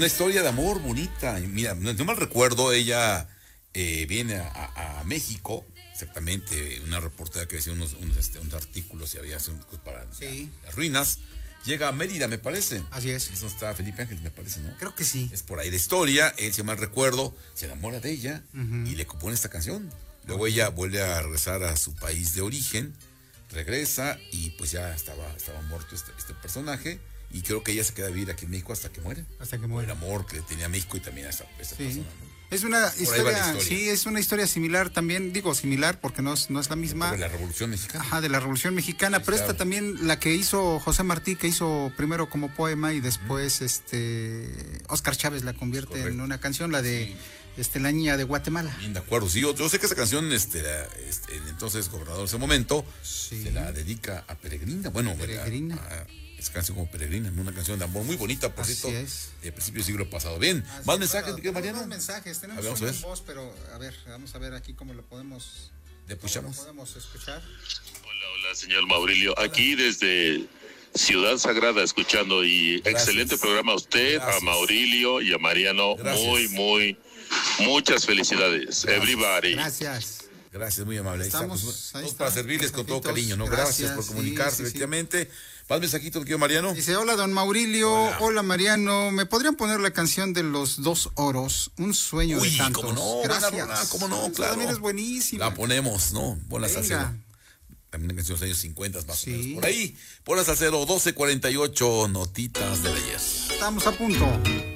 una historia de amor bonita. Y mira, no mal recuerdo, ella viene a México, exactamente, una reportera que hacía unos artículos y había para las ruinas. Llega a Mérida, me parece. Así es. Eso está Felipe Ángeles, me parece, ¿no? Creo que sí. Es por ahí la historia. Él, si mal recuerdo, se enamora de ella y le compone esta canción. Luego ella vuelve a regresar a su país de origen, regresa y pues ya estaba muerto este personaje. Y creo que ella se queda a vivir aquí en México hasta que muere. Hasta que muere. El amor que tenía México y también a esa persona, ¿no? Es una historia, sí, es una historia similar también, digo similar porque no es la misma. De la Revolución Mexicana. Ajá, de la Revolución Mexicana, sí, pero claro. Esta también, la que hizo José Martí, que hizo primero como poema y después Óscar Chávez la convierte en una canción, la de La Niña de Guatemala. Bien, de acuerdo, sí, yo sé que esa canción, el entonces gobernador de ese momento, se la dedica a Peregrina, bueno, Peregrina. Esa canción como Peregrina, una canción de amor muy bonita, por cierto, de principio del siglo pasado. Bien, más mensajes, Mariano. Más mensajes, tenemos una voz, pero vamos a ver aquí cómo lo podemos. ¿Le escuchamos? ¿Podemos escuchar? Hola, señor Maurilio. Hola. Aquí desde Ciudad Sagrada escuchando y excelente programa a usted, a Maurilio y a Mariano. Gracias. Muchas felicidades. Gracias. Everybody. Gracias, muy amable. Estamos para servirles con todo cariño, ¿no? Gracias por comunicarse, efectivamente. Más mensajitos, querido Mariano. Dice, hola, don Maurilio, hola Mariano, ¿me podrían poner la canción de los dos oros? Un sueño de tantos. Cómo no, gracias. Cómo no, claro. También es buenísima. La ponemos, ¿no? Ponla Salcero. También una canción de los años 50 más o menos. Por ahí, ponla Salcero, 12:48, notitas del ayer. Estamos a punto.